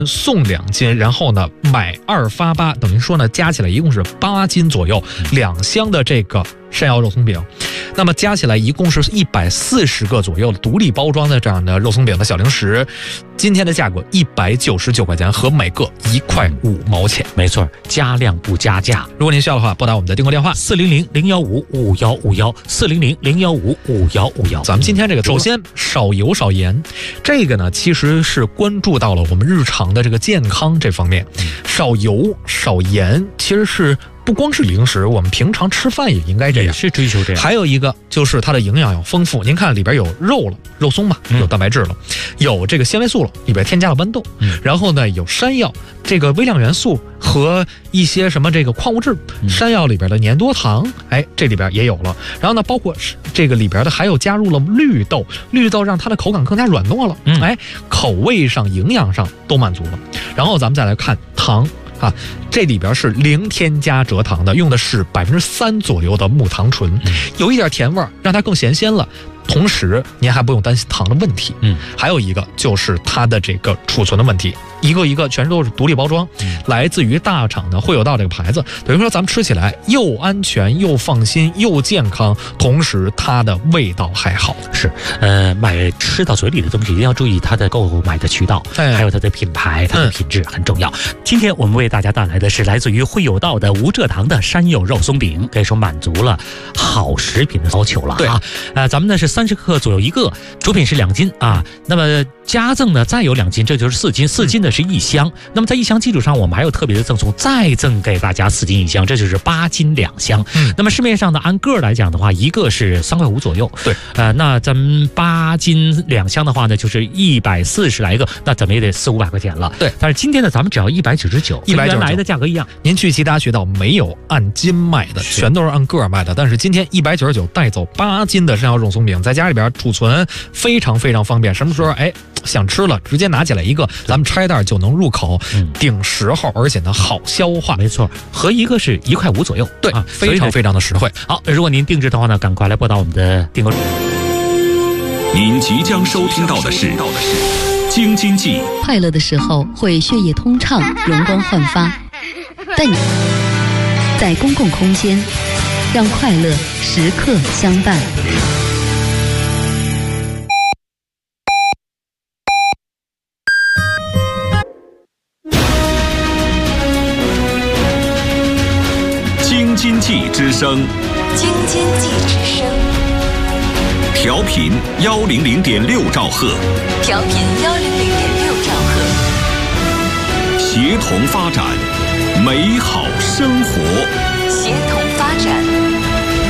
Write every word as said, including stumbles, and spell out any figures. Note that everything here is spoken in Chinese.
送两斤，然后呢买二发八，等于说呢加起来一共是八斤左右，两箱的这个山药肉松饼。那么加起来一共是一百四十个左右的独立包装的这样的肉松饼的小零食，今天的价格一百九十九块钱，和每个一块五毛钱。 没错，加量不加价。 如果您需要的话，拨打我们的订购电话四零零零幺五五幺五幺四零零零幺五五幺五幺。 咱们今天这个，首先少油少盐，这个呢其实是关注到了我们日常的这个健康这方面，少油少盐其实是。不光是零食，我们平常吃饭也应该这样， 也是追求这样。 还有一个就是它的营养要丰富，您看里边有肉了，肉松嘛，有蛋白质了，嗯、有这个纤维素了，里边添加了豌豆，嗯、然后呢有山药，这个微量元素和一些什么这个矿物质，嗯、山药里边的粘多糖，哎，这里边也有了。然后呢，包括这个里边的还有加入了绿豆，绿豆让它的口感更加软糯了，嗯、哎，口味上、营养上都满足了。然后咱们再来看糖。啊，这里边是零添加蔗糖的，用的是百分之三左右的木糖醇，嗯、有一点甜味儿，让它更咸鲜了。同时，您还不用担心糖的问题。嗯，还有一个就是它的这个储存的问题，一个一个全都是独立包装，嗯、来自于大厂的惠有道这个牌子，等于说咱们吃起来又安全又放心又健康，同时它的味道还好。 是，呃，买吃到嘴里的东西一定要注意它的购买的渠道，哎、还有它的品牌、它的品质很重要。嗯、今天我们为大家带来的是来自于惠有道的无蔗糖的山药肉松饼，可以说满足了好食品的要求了啊。呃，咱们呢是三十克左右一个，主品是两斤啊。那么加赠呢再有两斤，这就是四斤，四斤的是一箱。嗯、那么在一箱基础上，我们还有特别的赠送，再赠给大家四斤一箱，这就是八斤两箱。嗯、那么市面上呢按个来讲的话，一个是三块五左右。 对， 呃，那咱们八斤两箱的话呢，就是一百四十来个，那怎么也得四五百块钱了。 对， 但是今天呢，咱们只要一百九十九，跟原来的价格一样。 您去其他渠道没有按斤卖的，全都是按个卖的。但是今天一百九十九带走八斤的山药肉松饼，在家里边储存非常非常方便。什么时候哎想吃了，直接拿起来一个，咱们拆袋就能入口，嗯、顶时候，而且呢好消化。 没错，和一个是一块五左右。 对，啊、非常非常的实惠。 好，如果您定制的话呢，赶快来拨打我们的订购。 您即将收听到的是《京津冀》。 快乐的时候会血液通畅、容光焕发，但你在公共空间，让快乐时刻相伴。 京津冀之声， 京津冀之声， 调频幺零零点六兆赫， 调频幺零零点六兆赫， 协同发展，美好生活。